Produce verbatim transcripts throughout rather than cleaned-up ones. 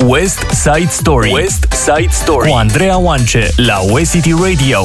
West Side Story. West Side Story cu Andreea Oance la West City Radio.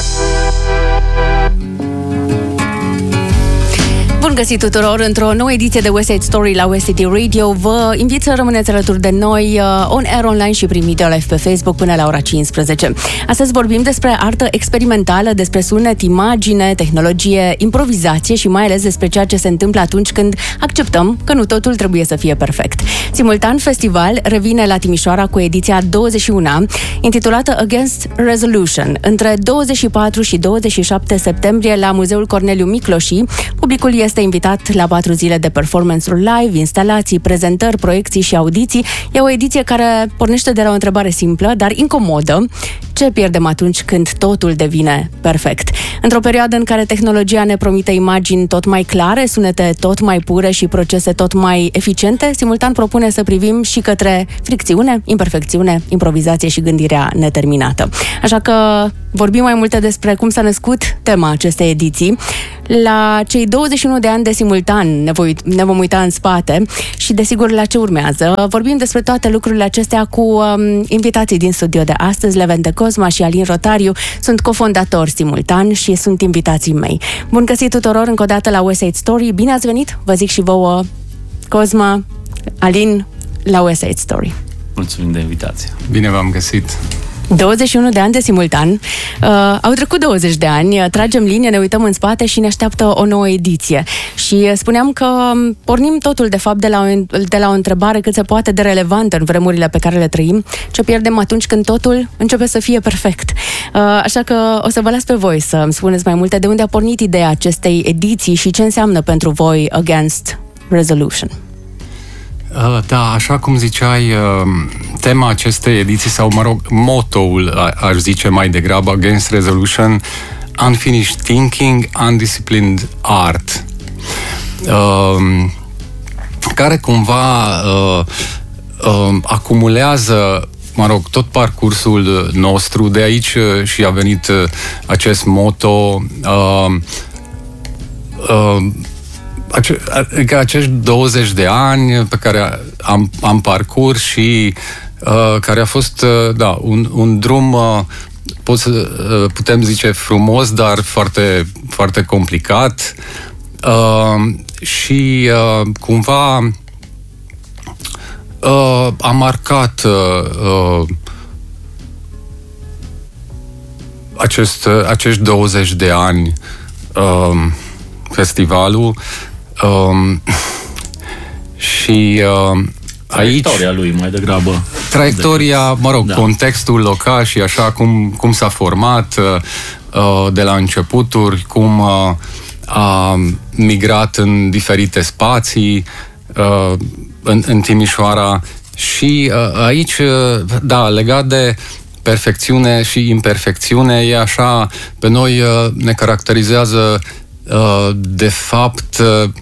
Bun găsit tuturor într-o nouă ediție de West Side Story la West City Radio. Vă invit să rămâneți alături de noi uh, on air online și prin video live pe Facebook până la ora cincisprezece. Astăzi vorbim despre artă experimentală, despre sunet, imagine, tehnologie, improvizație și mai ales despre ceea ce se întâmplă atunci când acceptăm că nu totul trebuie să fie perfect. Simultan, festival revine la Timișoara cu ediția douăzeci și unu, intitulată Against Resolution. Între douăzeci și patru și douăzeci și șapte septembrie la Muzeul Corneliu Micloși, publicul este invitat la patru zile de performance-uri live, instalații, prezentări, proiecții și audiții. E o ediție care pornește de la o întrebare simplă, dar incomodă. Ce pierdem atunci când totul devine perfect? Într-o perioadă în care tehnologia ne promite imagini tot mai clare, sunete tot mai pure și procese tot mai eficiente, simultan propune să privim și către fricțiune, imperfecțiune, improvizație și gândirea neterminată. Așa că vorbim mai multe despre cum s-a născut tema acestei ediții. La cei douăzeci și unu de ani de simultan ne, voi, ne vom uita în spate și desigur la ce urmează. Vorbim despre toate lucrurile acestea cu um, invitații din studio de astăzi. Levente Cosma și Alin Rotariu sunt cofondatori simultan și sunt invitații mei. Bun găsit tuturor încă o dată la West Side Story. Bine ați venit, vă zic și vouă, Cosma, Alin, la West Side Story. Mulțumim de invitație. Bine v-am găsit. douăzeci și unu de ani de simultan. Uh, au trecut douăzeci de ani, tragem linie, ne uităm în spate și ne așteaptă o nouă ediție. Și spuneam că pornim totul, de fapt, de la, o, de la o întrebare cât se poate de relevantă în vremurile pe care le trăim. Ce pierdem atunci când totul începe să fie perfect? Uh, așa că o să vă las pe voi să îmi spuneți mai multe de unde a pornit ideea acestei ediții și ce înseamnă pentru voi Against Resolution. Da, așa cum ziceai, tema acestei ediții, sau mă rog, motoul, aș zice mai degrabă, Against Resolution, Unfinished Thinking, Undisciplined Art, care cumva acumulează, mă rog, tot parcursul nostru, de aici și a venit acest moto, adică acești douăzeci de ani pe care am, am parcurs și uh, care a fost uh, da, un, un drum, uh, pot să, uh, putem zice frumos, dar foarte, foarte complicat uh, și uh, cumva uh, a marcat uh, uh, acest, uh, acești douăzeci de ani uh, festivalul. Um, și uh, aici traiectoria lui mai degrabă. Traiectoria, mă rog, da. Contextul local și așa cum, cum s-a format uh, de la începuturi, cum uh, a migrat în diferite spații uh, în, în Timișoara și uh, aici, uh, da, legat de perfecțiune și imperfecțiune, e așa, pe noi uh, ne caracterizează de fapt